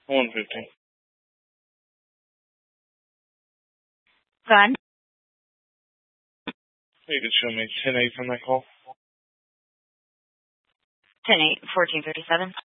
150. Go ahead. You could show me 10-8 from that call. 10-8, 1457.